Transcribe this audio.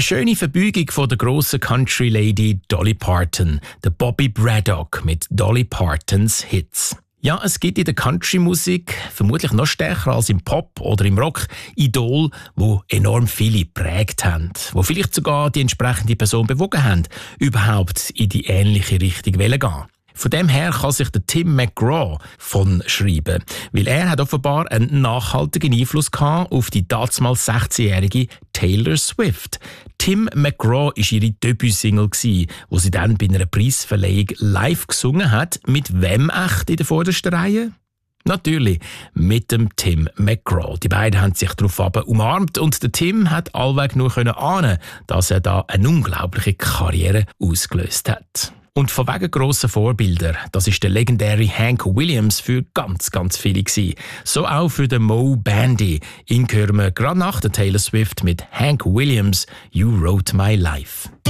Eine schöne Verbeugung von der grossen Country Lady Dolly Parton, der Bobby Braddock mit Dolly Partons Hits. Ja, es gibt in der Country-Musik, vermutlich noch stärker als im Pop oder im Rock, Idole, wo enorm viele geprägt haben, wo vielleicht sogar die entsprechende Person bewogen haben, überhaupt in die ähnliche Richtung gehen. Von dem her kann sich der Tim McGraw von schreiben, weil er hat offenbar einen nachhaltigen Einfluss gehabt auf die damals 16-jährige Taylor Swift. Tim McGraw war ihre Debütsingle, wo sie dann bei einer Preisverleihung live gesungen hat. Mit wem echt in der vordersten Reihe? Natürlich mit dem Tim McGraw. Die beiden haben sich darauf umarmt und der Tim hat allweg nur ahnen, dass er da eine unglaubliche Karriere ausgelöst hat. Und von wegen grossen Vorbildern, das ist der legendäre Hank Williams für ganz, ganz viele gewesen. So auch für den Moe Bandy. Ihn hören wir gerade nach der Taylor Swift mit Hank Williams, You Wrote My Life.